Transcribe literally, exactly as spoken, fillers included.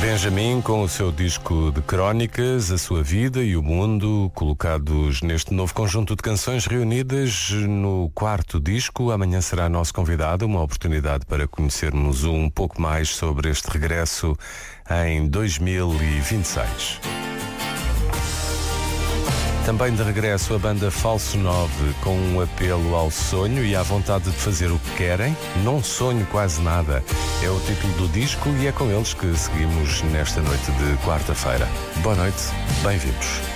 Benjamin, com o seu disco de crónicas, a sua vida e o mundo, colocados neste novo conjunto de canções reunidas no quarto disco. Amanhã será nosso convidado, uma oportunidade para conhecermos um pouco mais sobre este regresso em dois mil e vinte e seis. Também de regresso a banda Falso nove, com um apelo ao sonho e à vontade de fazer o que querem. Não sonho quase nada, é o título do disco e é com eles que seguimos nesta noite de quarta-feira. Boa noite, bem-vindos.